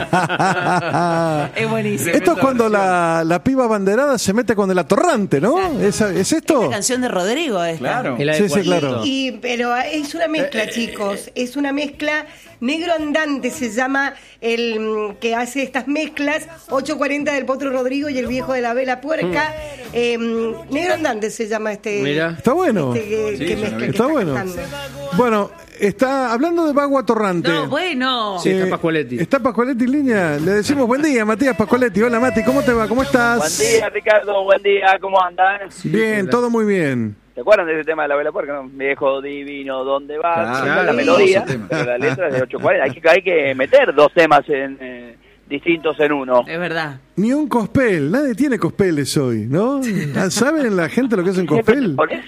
Es buenísimo. Esto es cuando la piba abanderada se mete con el atorrante, ¿no? ¿Es Es esto? la canción de Rodrigo esta. Claro. Sí, sí, claro. Pero es una mezcla, chicos. Es una mezcla. Negro Andante se llama el que hace estas mezclas. 840 del Potro Rodrigo y el viejo de la Vela Puerca. Negro Andante se llama este. Mira. Está bueno. Que mezcla, que Está bueno. cantando. Bueno, está hablando de Vago Atorrante. No, bueno. Sí, está Pascualetti. Está Pascualetti en línea. Le decimos buen día, Matías Pascualetti. Hola, Mati, ¿cómo te va? ¿Cómo estás? Buen día, Ricardo, buen día, ¿cómo andan? Bien, todo muy bien. ¿Se acuerdan de ese tema de la vela puerca? ¿No? Viejo divino, ¿dónde vas? Claro, Esa es la sí, melodía, ese tema. pero la letra es de 840. Hay que meter dos temas distintos en uno. Es verdad. Ni un cospel, nadie tiene cospeles hoy, ¿no? ¿Saben la gente lo que es un Siempre te cospel? pones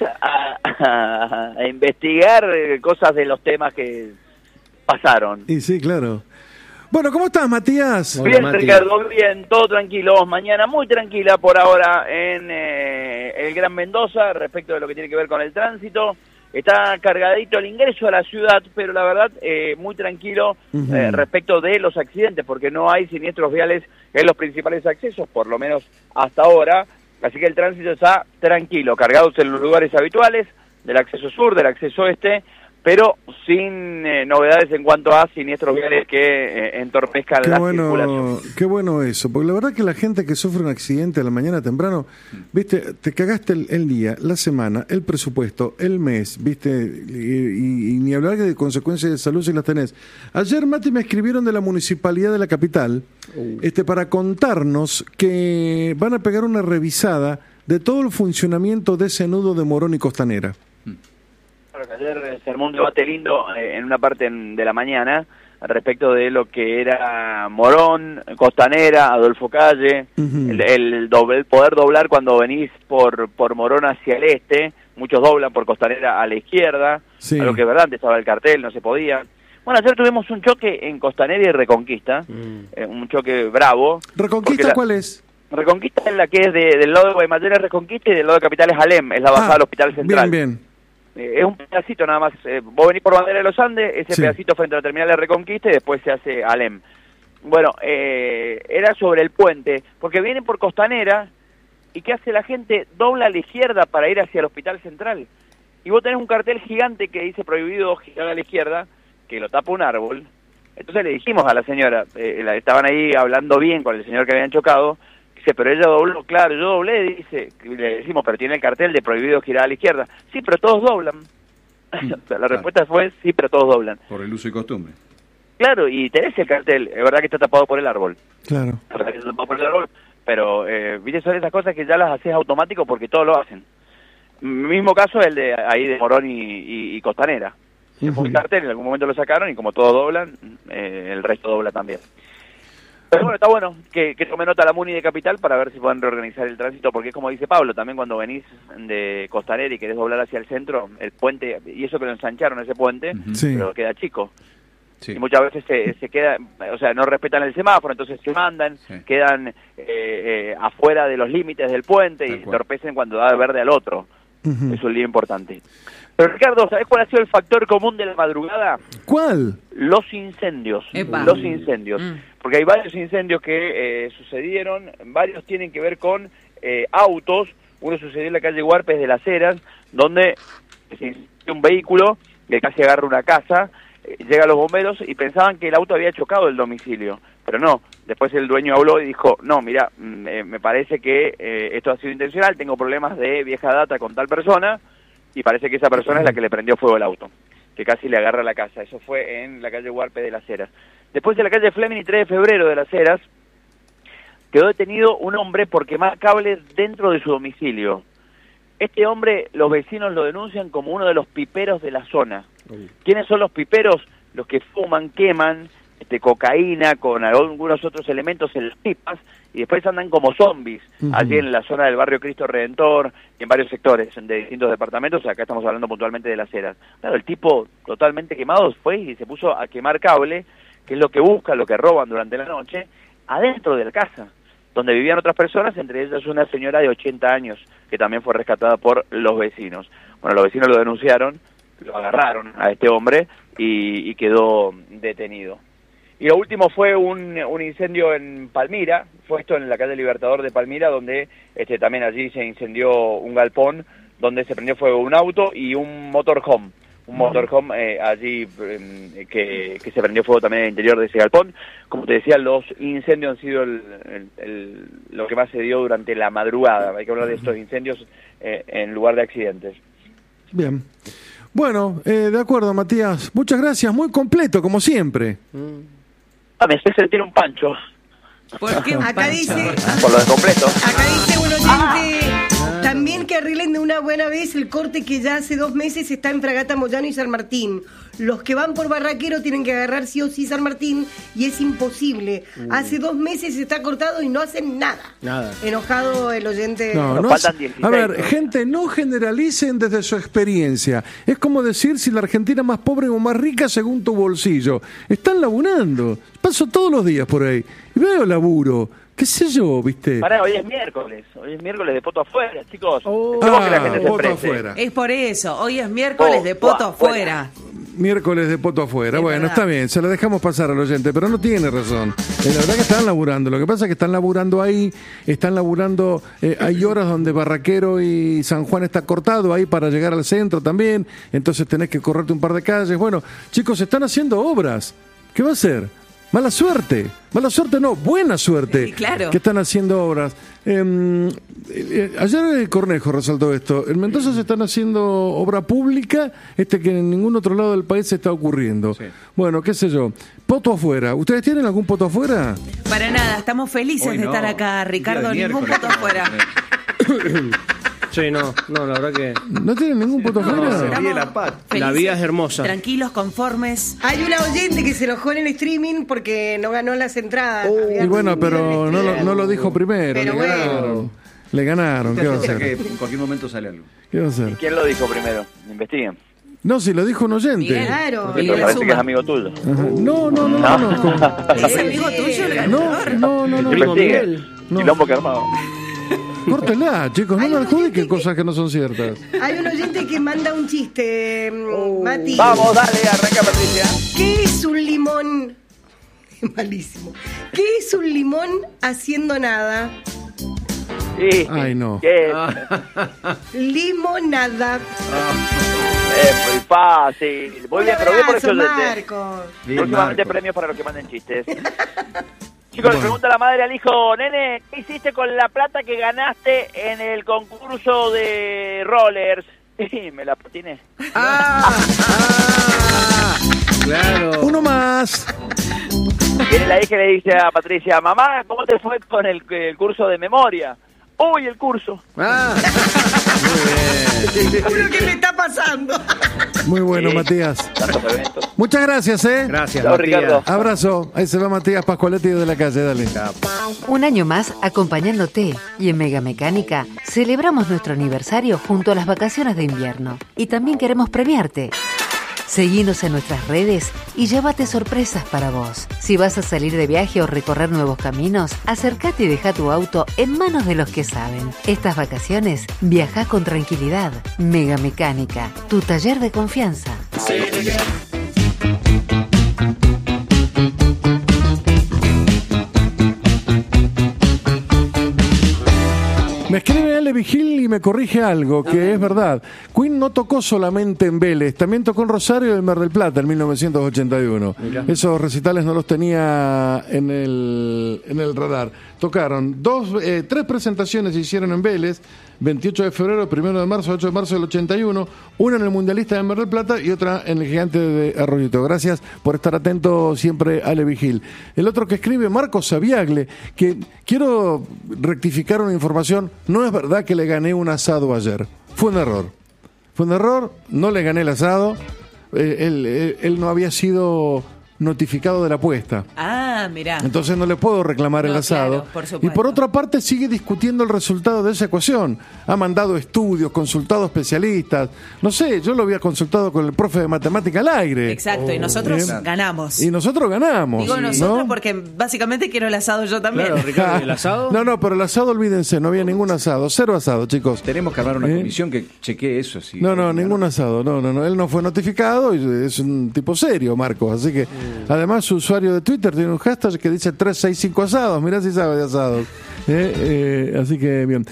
a investigar cosas de los temas que pasaron. Y sí, claro. Bueno, ¿cómo estás, Matías? Hola, Bien, Mati. Ricardo, bien, todo tranquilo. Mañana muy tranquila por ahora en el Gran Mendoza respecto de lo que tiene que ver con el tránsito. Está cargadito el ingreso a la ciudad, pero la verdad muy tranquilo respecto de los accidentes, porque no hay siniestros viales en los principales accesos, por lo menos hasta ahora. Así que el tránsito está tranquilo, cargados en los lugares habituales del acceso sur, del acceso este, pero sin novedades en cuanto a siniestros viales que entorpezcan la circulación. Qué bueno eso, porque la verdad que la gente que sufre un accidente a la mañana temprano, viste, te cagaste el día, la semana, el presupuesto, el mes, viste, y ni hablar de consecuencias de salud si las tenés. Ayer, Mati, me escribieron de la Municipalidad de la Capital para contarnos que van a pegar una revisada de todo el funcionamiento de ese nudo de Morón y Costanera. Ayer se armó un debate lindo en una parte de la mañana respecto de lo que era Morón, Costanera, Adolfo Calle, el poder doblar cuando venís por Morón hacia el este, muchos doblan por Costanera a la izquierda, Sí. a lo que es verdad, antes estaba el cartel, no se podía. Bueno, ayer tuvimos un choque en Costanera y Reconquista, un choque bravo. ¿Reconquista cuál es? Reconquista es la que es del lado de Guaymallén es Reconquista y del lado de Capital es Alem, es la bajada del Hospital Central. Bien, bien. Es un pedacito nada más. Vos venís por Bandera de los Andes, ese Sí. pedacito frente a la terminal de Reconquista y después se hace Alem. Bueno, era sobre el puente, porque vienen por Costanera y ¿qué hace la gente? Dobla a la izquierda para ir hacia el Hospital Central. Y vos tenés un cartel gigante que dice prohibido girar a la izquierda, que lo tapa un árbol. Entonces le dijimos a la señora, estaban ahí hablando bien con el señor que habían chocado, dice, pero ella dobló, claro, yo doblé, dice, y le decimos, pero tiene el cartel de prohibido girar a la izquierda. Sí, pero todos doblan. O sea, la respuesta fue, sí, pero todos doblan. Por el uso y costumbre. Claro, y tenés el cartel, es verdad que está tapado por el árbol. Claro. Es verdad que está tapado por el árbol, pero, viste, son esas cosas que ya las haces automático porque todos lo hacen. Mismo caso el de ahí de Morón y Costanera. Se fue el cartel, en algún momento lo sacaron y como todos doblan, el resto dobla también. Pero bueno, está bueno que tome nota la Muni de Capital para ver si pueden reorganizar el tránsito, porque es como dice Pablo, también cuando venís de Costanera y querés doblar hacia el centro, el puente, y eso que lo ensancharon ese puente, Sí. pero queda chico. Sí. Y muchas veces se queda, o sea, no respetan el semáforo, entonces se mandan, Sí. quedan afuera de los límites del puente Tal y cual. entorpecen cuando da verde al otro. Ujú. Es un lío importante. Pero Ricardo, ¿sabés cuál ha sido el factor común de la madrugada? ¿Cuál? Los incendios. Epa. Los incendios. Mm. Porque hay varios incendios que sucedieron, varios tienen que ver con autos. Uno sucedió en la calle Huarpes de las Heras, donde se incendió un vehículo que casi agarra una casa, llegan los bomberos y pensaban que el auto había chocado el domicilio, pero no. Después el dueño habló y dijo, no, mira, me parece que esto ha sido intencional, tengo problemas de vieja data con tal persona, y parece que esa persona es la que le prendió fuego al auto, que casi le agarra la casa. Eso fue en la calle Huarpe de las Heras. Después en la calle Fleming y 3 de febrero de las Heras, quedó detenido un hombre por quemar cables dentro de su domicilio. Este hombre, los vecinos lo denuncian como uno de los piperos de la zona. ¿Quiénes son los piperos? Los que fuman, queman cocaína con algunos otros elementos en las pipas y después andan como zombies allí en la zona del barrio Cristo Redentor y en varios sectores de distintos departamentos. Acá estamos hablando puntualmente de las Heras. Claro, el tipo totalmente quemado fue y se puso a quemar cable, que es lo que busca, lo que roban durante la noche, adentro de la casa, donde vivían otras personas, entre ellas una señora de 80 años, que también fue rescatada por los vecinos. Bueno, los vecinos lo denunciaron, lo agarraron a este hombre y quedó detenido. Y lo último fue un incendio en Palmira, fue esto en la calle Libertador de Palmira, donde también allí se incendió un galpón, donde se prendió fuego un auto y un motorhome. Un motorhome allí que se prendió fuego también en el interior de ese galpón. Como te decía, los incendios han sido lo que más se dio durante la madrugada. Hay que hablar de estos incendios en lugar de accidentes. Bien. Bueno, de acuerdo, Matías. Muchas gracias, muy completo, como siempre. Me hace sentir un pancho. ¿Por qué un Acá pancho? dice, Por lo de completo. acá dice un oyente también que arreglen de una buena vez el corte que ya hace 2 meses está en Fragata Moyano y San Martín. Los que van por Barraquero tienen que agarrar sí o sí San Martín y es imposible. Hace 2 meses está cortado y no hacen nada. Enojado el oyente. Nos faltan 16, a ver, ¿no? gente, no generalicen desde su experiencia. Es como decir si la Argentina es más pobre o más rica según tu bolsillo. Están laburando. Paso todos los días por ahí y veo laburo. ¿Qué sé yo, viste? Pará, hoy es miércoles de poto afuera, chicos. Dejemos que la gente se poto exprese. afuera. Es por eso, hoy es miércoles de poto afuera. Miércoles de poto afuera. Es Bueno, verdad. está bien, se la dejamos pasar al oyente, pero no tiene razón. La verdad que están laburando. Lo que pasa es que están laburando ahí, están laburando. Hay horas donde Barraquero y San Juan está cortado ahí para llegar al centro también. Entonces tenés que correrte un par de calles. Bueno, chicos, están haciendo obras. ¿Qué va a hacer? Mala suerte no, buena suerte. Sí, claro. Que están haciendo obras. Ayer el Cornejo resaltó esto. En Mendoza se están haciendo obra pública, que en ningún otro lado del país se está ocurriendo. Sí. Bueno, qué sé yo. Poto afuera. ¿Ustedes tienen algún poto afuera? Para nada, estamos felices Hoy de no. estar acá, Ricardo. Día de Ningún miércoles. poto afuera. Sí, no, la verdad que... ¿No tienen ningún poto afuera? se Estamos ríe la paz. felices, La vida es hermosa. Tranquilos, conformes. Hay una oyente que se enojó en el streaming porque no ganó las entradas. Había Y bueno, recibido pero el no streaming. lo dijo primero. Pero le bueno. ganaron. Le ganaron, ¿qué va a hacer? que en cualquier momento sale algo. ¿Qué va a hacer? ¿Quién lo dijo primero? Investiguen. No, si lo dijo un oyente. Miguel. Claro. Porque Miguel esto parece que es Suma. amigo tuyo. Ajá. No. ¿Es amigo tuyo el ganador? No. Investiguen. No. Quilombo que armado. Córtela, chicos, no Hay me un adjudiquen oyente cosas que no son ciertas. Hay un oyente que manda un chiste, Mati. Vamos, dale, arranca Patricia. ¿Qué es un limón? Malísimo. ¿Qué es un limón haciendo nada? Sí. Ay, no. ¿Qué? Limonada. Es muy fácil. Muy Un bien, pero bien por abrazo, eso oyente. Marcos. Bien, Próximamente Marco. premios para los que manden chistes. Chicos, le pregunta la madre al hijo, nene, ¿qué hiciste con la plata que ganaste en el concurso de rollers? Y me la patiné. Claro. Uno más. Viene la hija y le dice a Patricia, mamá, ¿cómo te fue con el curso de memoria? Uy, el curso. Muy bien. Juro que me está pasando. Muy bueno, Sí. Matías. Tantos eventos. Muchas gracias, Gracias, Chao, Matías. Ricardo. Abrazo. Ahí se va Matías Pascualetti de la calle, dale. Un año más acompañándote y en Mega Mecánica celebramos nuestro aniversario junto a las vacaciones de invierno y también queremos premiarte. Seguinos en nuestras redes y llévate sorpresas para vos. Si vas a salir de viaje o recorrer nuevos caminos, acércate y deja tu auto en manos de los que saben. Estas vacaciones, viaja con tranquilidad. Mega Mecánica, tu taller de confianza. Me escribe Ale Vigil y me corrige algo, que es verdad. Queen no tocó solamente en Vélez, también tocó en Rosario y en Mar del Plata en 1981. Esos recitales no los tenía en el radar. Tocaron 3 presentaciones se hicieron en Vélez, 28 de febrero, 1 de marzo, 8 de marzo del 81, una en el Mundialista de Mar del Plata y otra en el Gigante de Arroyito. Gracias por estar atento siempre, Ale Vigil. El otro que escribe, Marcos Saviagle, que quiero rectificar una información, no es verdad que le gané un asado ayer, fue un error, no le gané el asado, él no había sido notificado de la apuesta. Ah, mirá. Entonces no le puedo reclamar el No, asado. claro, por supuesto. Y por otra parte sigue discutiendo el resultado de esa ecuación. Ha mandado estudios, consultado especialistas. No sé, yo lo había consultado con el profe de matemática al aire. Exacto, y nosotros Bien. ganamos. Y nosotros ganamos. Digo ¿no? nosotros porque básicamente quiero el asado yo también. Claro, Ricardo, ¿el asado? No, pero el asado, olvídense, no había ningún asado. 0 asado, chicos. Tenemos que armar una comisión que chequee eso. Sí. No, ningún asado. No. Él no fue notificado y es un tipo serio, Marcos. Así que Además, su usuario de Twitter tiene un hashtag que dice 365 asados. Mirá si sabe de asados. Así que bien.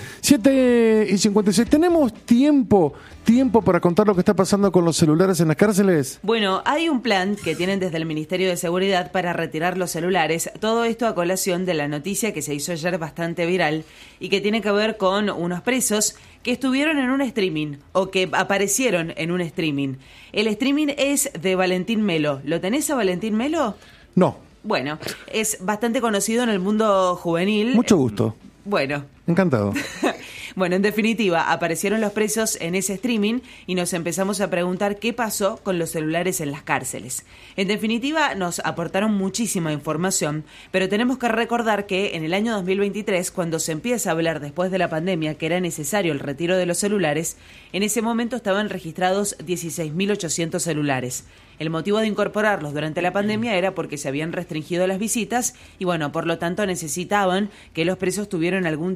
7:56. ¿Tenemos tiempo para contar lo que está pasando con los celulares en las cárceles? Bueno, hay un plan que tienen desde el Ministerio de Seguridad para retirar los celulares. Todo esto a colación de la noticia que se hizo ayer bastante viral y que tiene que ver con unos presos que estuvieron en un streaming o que aparecieron en un streaming. El streaming es de Valentín Melo. ¿Lo tenés a Valentín Melo? No. Bueno, es bastante conocido en el mundo juvenil. Mucho gusto. Bueno. Encantado. Bueno, en definitiva, aparecieron los presos en ese streaming y nos empezamos a preguntar qué pasó con los celulares en las cárceles. En definitiva, nos aportaron muchísima información, pero tenemos que recordar que en el año 2023, cuando se empieza a hablar después de la pandemia que era necesario el retiro de los celulares, en ese momento estaban registrados 16.800 celulares. El motivo de incorporarlos durante la pandemia era porque se habían restringido las visitas y, bueno, por lo tanto necesitaban que los presos tuvieran algún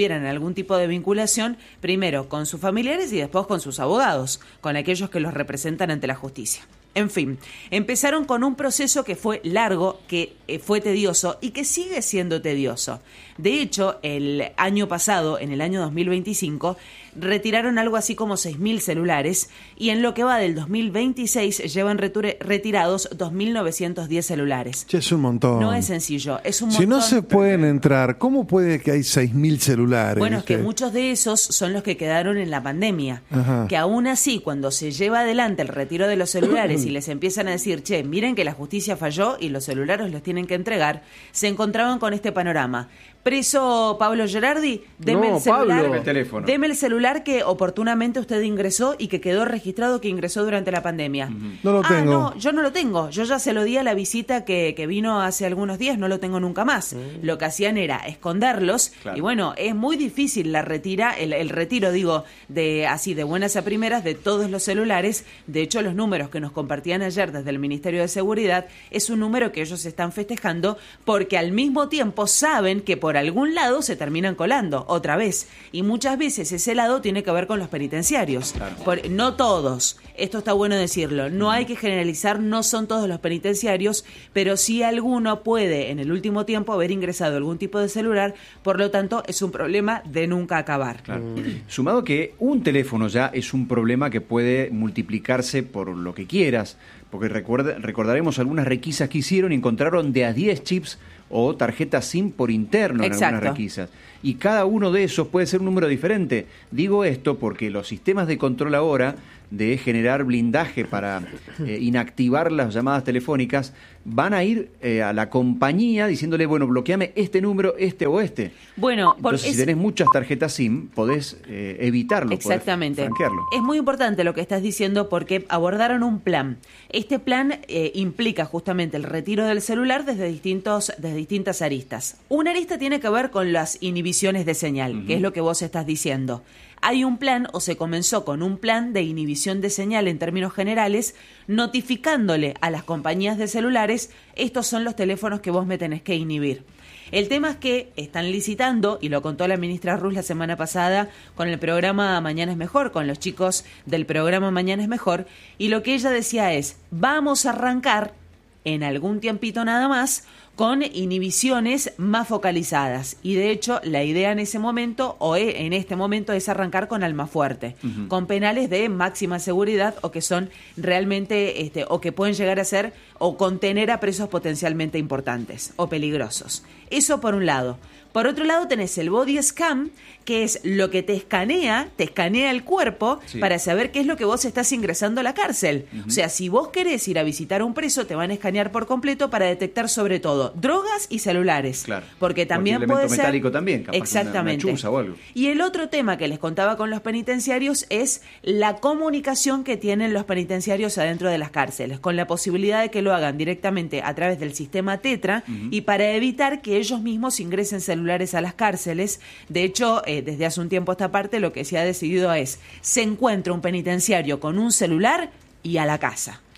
tipo de vinculación, primero con sus familiares y después con sus abogados, con aquellos que los representan ante la justicia. En fin, empezaron con un proceso que fue largo, que fue tedioso y que sigue siendo tedioso. De hecho, el año pasado, en el año 2025, retiraron algo así como 6.000 celulares y en lo que va del 2026 llevan retirados 2.910 celulares. Che, es un montón. No es sencillo, es un montón. Si no se pueden entrar, ¿cómo puede que hay 6.000 celulares? Bueno, es que muchos de esos son los que quedaron en la pandemia. Ajá. Que aún así, cuando se lleva adelante el retiro de los celulares y les empiezan a decir, che, miren que la justicia falló y los celulares los tienen que entregar, se encontraban con este panorama. Preso Pablo Gerardi, deme No, el celular, Pablo. El teléfono. deme el celular que oportunamente usted ingresó y que quedó registrado que ingresó durante la pandemia. No lo tengo. No, yo no lo tengo. Yo ya se lo di a la visita que vino hace algunos días, no lo tengo nunca más. Lo que hacían era esconderlos. Claro. Y bueno, es muy difícil el retiro, digo, de buenas a primeras de todos los celulares. De hecho, los números que nos compartían ayer desde el Ministerio de Seguridad es un número que ellos están festejando porque al mismo tiempo saben que por algún lado se terminan colando otra vez. Y muchas veces ese lado tiene que ver con los penitenciarios. Claro. No todos, esto está bueno decirlo, no hay que generalizar, no son todos los penitenciarios, pero sí alguno puede en el último tiempo haber ingresado algún tipo de celular, por lo tanto es un problema de nunca acabar. Claro. Sumado que un teléfono ya es un problema que puede multiplicarse por lo que quieras, porque recordaremos algunas requisas que hicieron y encontraron de a 10 chips o tarjetas SIM por interno en Exacto. algunas requisas. Y cada uno de esos puede ser un número diferente. Digo esto porque los sistemas de control ahora de generar blindaje para inactivar las llamadas telefónicas van a ir a la compañía diciéndole, bueno, bloqueame este número, este o este. Bueno, entonces si tenés muchas tarjetas SIM, podés evitarlo. Exactamente. Podés franquearlo. Es muy importante lo que estás diciendo porque abordaron un plan. Este plan implica justamente el retiro del celular desde distintas aristas. Una arista tiene que ver con las inhibiciones de señal, que es lo que vos estás diciendo. Hay un plan, o se comenzó con un plan de inhibición de señal en términos generales, notificándole a las compañías de celulares, estos son los teléfonos que vos me tenés que inhibir. El tema es que están licitando, y lo contó la ministra Ruz la semana pasada con el programa Mañana es Mejor, con los chicos del programa Mañana es Mejor, y lo que ella decía es, vamos a arrancar en algún tiempito nada más con inhibiciones más focalizadas. Y de hecho, la idea en ese momento, en este momento, es arrancar con Almafuerte, con penales de máxima seguridad o que son realmente, o que pueden llegar a ser, o contener a presos potencialmente importantes o peligrosos. Eso por un lado. Por otro lado tenés el body scan, que es lo que te escanea el cuerpo para saber qué es lo que vos estás ingresando a la cárcel. O sea, si vos querés ir a visitar a un preso, te van a escanear por completo para detectar sobre todo drogas y celulares. Claro. Porque también elemento puede ser... metálico también, capaz exactamente. una chuza o algo. Y el otro tema que les contaba con los penitenciarios es la comunicación que tienen los penitenciarios adentro de las cárceles, con la posibilidad de que lo hagan directamente a través del sistema Tetra y para evitar que ellos mismos ingresen celulares a las cárceles. De hecho, desde hace un tiempo a esta parte lo que se ha decidido es, se encuentra un penitenciario con un celular y a la casa.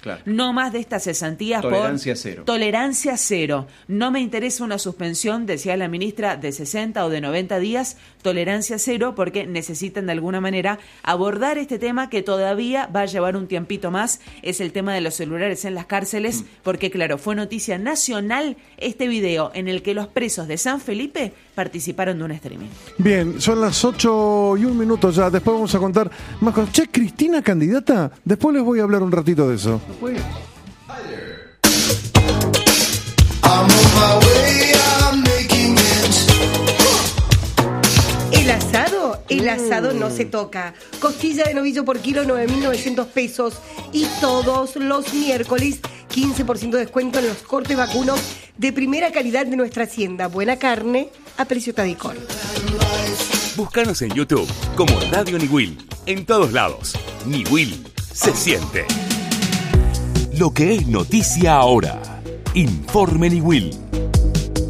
Claro. No más de estas cesantías. Tolerancia cero. Tolerancia cero. No me interesa una suspensión, decía la ministra, de 60 o de 90 días. Tolerancia cero, porque necesitan de alguna manera abordar este tema que todavía va a llevar un tiempito más. Es el tema de los celulares en las cárceles, porque claro, fue noticia nacional este video en el que los presos de San Felipe participaron de un streaming. Bien, son las 8:01 ya. Después vamos a contar más cosas. Che, Cristina candidata. Después les voy a hablar un ratito de eso. El asado no se toca. Costilla de novillo por kilo, 9.900 pesos. Y todos los miércoles, 15% de descuento en los cortes vacunos de primera calidad de nuestra hacienda. Buena carne a precio Tadicol. Búscanos en YouTube como Radio Niwil. En todos lados. Niwil se siente. Lo que es noticia ahora. Informe Niwil.